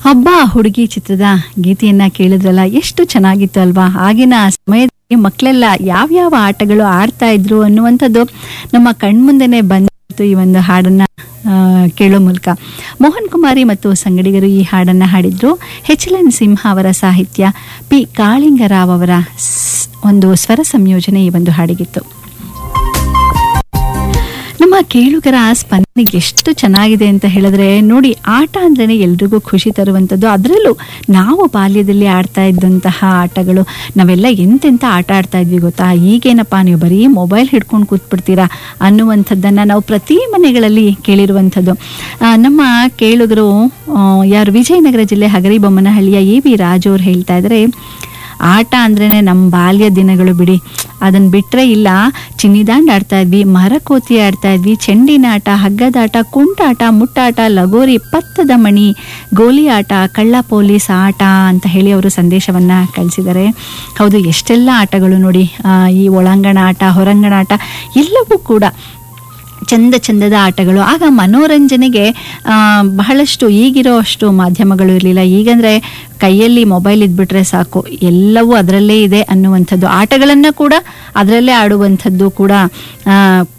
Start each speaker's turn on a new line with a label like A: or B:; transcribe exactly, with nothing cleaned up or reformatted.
A: ಹಬ್ಬ ಹುಡುಗಿ ಚಿತ್ರದ ಗೀತೆಯನ್ನ ಕೇಳಿದ್ರಲ್ಲ, ಎಷ್ಟು ಚೆನ್ನಾಗಿತ್ತು ಅಲ್ವಾ. ಆಗಿನ ಸಮಯದಲ್ಲಿ ಮಕ್ಕಳೆಲ್ಲ ಯಾವ್ಯಾವ ಆಟಗಳು ಆಡ್ತಾ ಇದ್ರು ಅನ್ನುವಂಥದ್ದು ನಮ್ಮ ಕಣ್ಮುಂದೆನೆ ಬಂದಿತ್ತು ಈ ಒಂದು ಹಾಡನ್ನ ಕೇಳೋ ಮೂಲಕ. ಮೋಹನ್ ಕುಮಾರಿ ಮತ್ತು ಸಂಗಡಿಗರು ಈ ಹಾಡನ್ನ ಹಾಡಿದ್ರು. ಎಚ್ ಎಲ್ ಎನ್ ಸಿಂಹ ಅವರ ಸಾಹಿತ್ಯ, ಪಿ ಕಾಳಿಂಗರಾವ್ ಅವರ ಒಂದು ಸ್ವರ ಸಂಯೋಜನೆ ಈ ಒಂದು ಹಾಡಿಗಿತ್ತು. ನಮ್ಮ ಕೇಳುಗರ ಸ್ಪಂದನೆ ಎಷ್ಟು ಚೆನ್ನಾಗಿದೆ ಅಂತ ಹೇಳಿದ್ರೆ ನೋಡಿ, ಆಟ ಅಂದ್ರೇನೆ ಎಲ್ರಿಗೂ ಖುಷಿ ತರುವಂಥದ್ದು. ಅದರಲ್ಲೂ ನಾವು ಬಾಲ್ಯದಲ್ಲಿ ಆಡ್ತಾ ಇದ್ದಂತಹ ಆಟಗಳು, ನಾವೆಲ್ಲ ಎಂತೆಂಥ ಆಟ ಆಡ್ತಾ ಇದ್ವಿ ಗೊತ್ತಾ. ಈಗೇನಪ್ಪ ನೀವು ಬರೀ ಮೊಬೈಲ್ ಹಿಡ್ಕೊಂಡು ಕೂತ್ಬಿಡ್ತೀರಾ ಅನ್ನುವಂಥದ್ದನ್ನು ನಾವು ಪ್ರತಿ ಮನೆಗಳಲ್ಲಿ ಕೇಳಿರುವಂಥದ್ದು. ನಮ್ಮ ಕೇಳುಗರು ಯಾರು ವಿಜಯನಗರ ಜಿಲ್ಲೆ ಹಗರಿಬೊಮ್ಮನಹಳ್ಳಿಯ ಎ ವಿ ರಾಜು ಅವ್ರು ಹೇಳ್ತಾ ಇದ್ದಾರೆ, ಆಟ ಅಂದ್ರೇನೆ ನಮ್ಮ ಬಾಲ್ಯ ದಿನಗಳು ಬಿಡಿ, ಅದನ್ನ ಬಿಟ್ರೆ ಇಲ್ಲ. ಚಿನ್ನಿದಾಂಡ್ ಆಡ್ತಾ ಇದ್ವಿ, ಮರಕೋತಿ ಆಡ್ತಾ ಇದ್ವಿ, ಚೆಂಡಿನ ಆಟ, ಹಗ್ಗದಾಟ, ಕುಂಟಾಟ, ಮುಟ್ಟಾಟ, ಲಗೋರಿ, ಪತ್ತದ ಮಣಿ, ಗೋಲಿ ಆಟ, ಕಳ್ಳ ಪೊಲೀಸ್ ಆಟ ಅಂತ ಹೇಳಿ ಅವರು ಸಂದೇಶವನ್ನ ಕಳಿಸಿದ್ದಾರೆ. ಹೌದು, ಎಷ್ಟೆಲ್ಲ ಆಟಗಳು ನೋಡಿ. ಈ ಒಳಾಂಗಣ ಆಟ, ಹೊರಾಂಗಣ ಆಟ ಎಲ್ಲವೂ ಕೂಡ ಚಂದ ಚಂದದ ಆಟಗಳು. ಆಗ ಮನೋರಂಜನೆಗೆ ಬಹಳಷ್ಟು ಈಗಿರೋ ಅಷ್ಟು ಮಾಧ್ಯಮಗಳು ಇರಲಿಲ್ಲ. ಈಗಂದರೆ ಕೈಯಲ್ಲಿ ಮೊಬೈಲ್ ಇದ್ಬಿಟ್ರೆ ಸಾಕು, ಎಲ್ಲವೂ ಅದರಲ್ಲೇ ಇದೆ ಅನ್ನುವಂಥದ್ದು. ಆಟಗಳನ್ನು ಕೂಡ ಅದರಲ್ಲೇ ಆಡುವಂಥದ್ದು ಕೂಡ